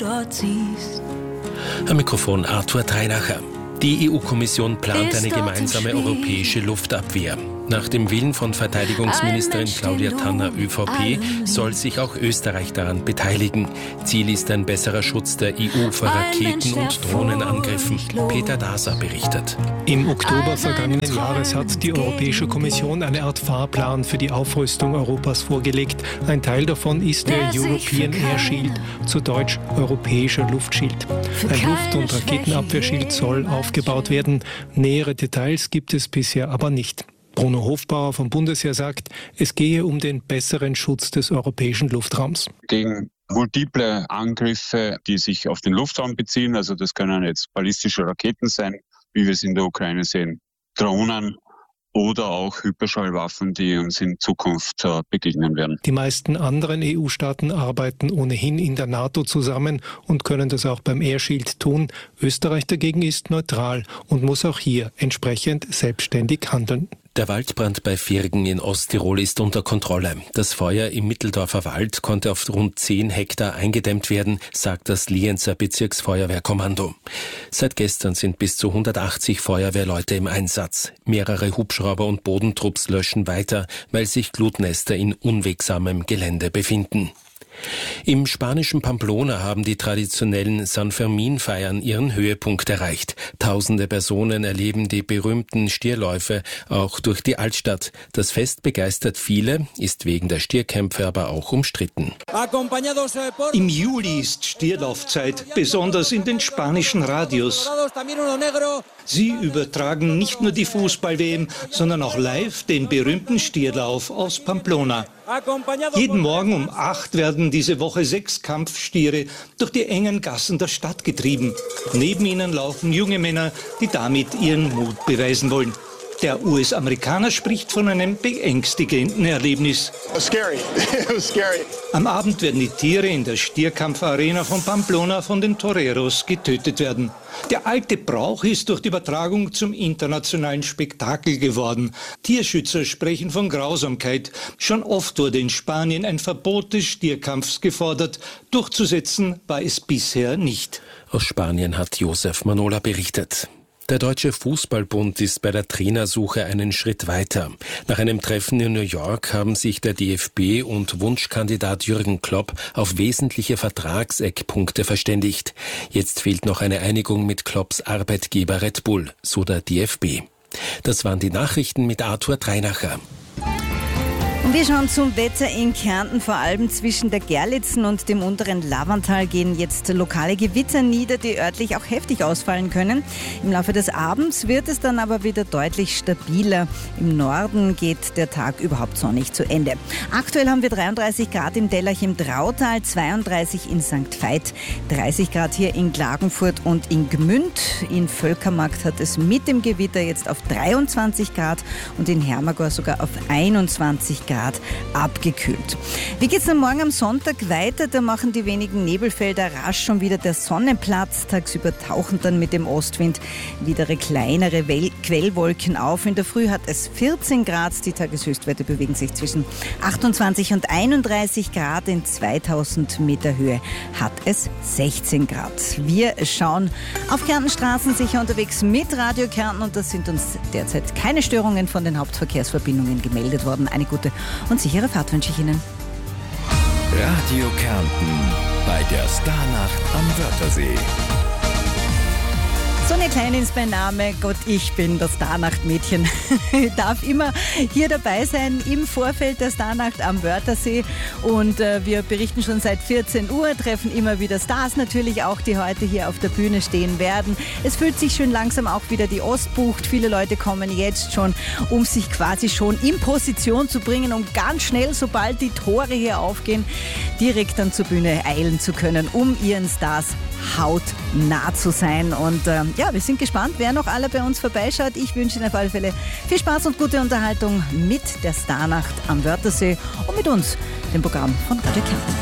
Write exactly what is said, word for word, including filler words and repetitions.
dort siehst. Am Mikrofon Arthur Treinacher. Die E U-Kommission plant eine gemeinsame europäische Luftabwehr. Nach dem Willen von Verteidigungsministerin Claudia Tanner ÖVP soll sich auch Österreich daran beteiligen. Ziel ist ein besserer Schutz der E U vor Raketen- und Drohnenangriffen. Peter Daser berichtet. Im Oktober vergangenen Jahres hat die Europäische Kommission eine Art Fahrplan für die Aufrüstung Europas vorgelegt. Ein Teil davon ist der European Air Shield, zu Deutsch Europäischer Luftschild. Ein Luft- und Raketenabwehrschild soll aufgebaut werden. Nähere Details gibt es bisher aber nicht. Bruno Hofbauer vom Bundesheer sagt, es gehe um den besseren Schutz des europäischen Luftraums. Gegen multiple Angriffe, die sich auf den Luftraum beziehen, also das können jetzt ballistische Raketen sein, wie wir es in der Ukraine sehen, Drohnen oder auch Hyperschallwaffen, die uns in Zukunft äh, begegnen werden. Die meisten anderen E U-Staaten arbeiten ohnehin in der NATO zusammen und können das auch beim Air Shield tun. Österreich dagegen ist neutral und muss auch hier entsprechend selbstständig handeln. Der Waldbrand bei Virgen in Osttirol ist unter Kontrolle. Das Feuer im Mitteldorfer Wald konnte auf rund zehn Hektar eingedämmt werden, sagt das Lienzer Bezirksfeuerwehrkommando. Seit gestern sind bis zu hundertachtzig Feuerwehrleute im Einsatz. Mehrere Hubschrauber und Bodentrupps löschen weiter, weil sich Glutnester in unwegsamem Gelände befinden. Im spanischen Pamplona haben die traditionellen San Fermin-Feiern ihren Höhepunkt erreicht. Tausende Personen erleben die berühmten Stierläufe auch durch die Altstadt. Das Fest begeistert viele, ist wegen der Stierkämpfe aber auch umstritten. Im Juli ist Stierlaufzeit, besonders in den spanischen Radios. Sie übertragen nicht nur die Fußball-W M, sondern auch live den berühmten Stierlauf aus Pamplona. Jeden Morgen um acht werden diese Woche sechs Kampfstiere durch die engen Gassen der Stadt getrieben. Neben ihnen laufen junge Männer, die damit ihren Mut beweisen wollen. Der U S-Amerikaner spricht von einem beängstigenden Erlebnis. Scary. It was scary. Am Abend werden die Tiere in der Stierkampfarena von Pamplona von den Toreros getötet werden. Der alte Brauch ist durch die Übertragung zum internationalen Spektakel geworden. Tierschützer sprechen von Grausamkeit. Schon oft wurde in Spanien ein Verbot des Stierkampfs gefordert. Durchzusetzen war es bisher nicht. Aus Spanien hat Josef Manola berichtet. Der Deutsche Fußballbund ist bei der Trainersuche einen Schritt weiter. Nach einem Treffen in New York haben sich der D F B und Wunschkandidat Jürgen Klopp auf wesentliche Vertragseckpunkte verständigt. Jetzt fehlt noch eine Einigung mit Klopps Arbeitgeber Red Bull, so der D F B. Das waren die Nachrichten mit Arthur Treinacher. Und wir schauen zum Wetter in Kärnten. Vor allem zwischen der Gerlitzen und dem unteren Lavantal gehen jetzt lokale Gewitter nieder, die örtlich auch heftig ausfallen können. Im Laufe des Abends wird es dann aber wieder deutlich stabiler. Im Norden geht der Tag überhaupt sonnig zu Ende. Aktuell haben wir dreiunddreißig Grad im Dellach im Drautal, zweiunddreißig in Sankt Veit, dreißig Grad hier in Klagenfurt und in Gmünd. In Völkermarkt hat es mit dem Gewitter jetzt auf dreiundzwanzig Grad und in Hermagor sogar auf einundzwanzig Grad. Grad abgekühlt. Wie geht's dann morgen am Sonntag weiter? Da machen die wenigen Nebelfelder rasch schon wieder der Sonne Platz. Tagsüber tauchen dann mit dem Ostwind wieder kleinere Wel- Quellwolken auf. In der Früh hat es vierzehn Grad. Die Tageshöchstwerte bewegen sich zwischen achtundzwanzig und einunddreißig Grad. In zweitausend Meter Höhe hat es sechzehn Grad. Wir schauen auf Kärntenstraßen sicher unterwegs mit Radio Kärnten und da sind uns derzeit keine Störungen von den Hauptverkehrsverbindungen gemeldet worden. Eine gute und sichere Fahrt wünsche ich Ihnen. Radio Kärnten bei der Starnacht am Wörthersee. Sonja Klein ist mein Name. Gott, ich bin das Starnacht-Mädchen. Ich darf immer hier dabei sein im Vorfeld der Starnacht am Wörthersee. Und äh, wir berichten schon seit vierzehn Uhr, treffen immer wieder Stars natürlich auch, die heute hier auf der Bühne stehen werden. Es fühlt sich schön langsam auch wieder die Ostbucht. Viele Leute kommen jetzt schon, um sich quasi schon in Position zu bringen, um ganz schnell, sobald die Tore hier aufgehen, direkt dann zur Bühne eilen zu können, um ihren Stars hautnah zu sein. Und äh, ja, wir sind gespannt, wer noch alle bei uns vorbeischaut. Ich wünsche Ihnen auf alle Fälle viel Spaß und gute Unterhaltung mit der Starnacht am Wörthersee und mit uns, dem Programm von Radio Kärnten.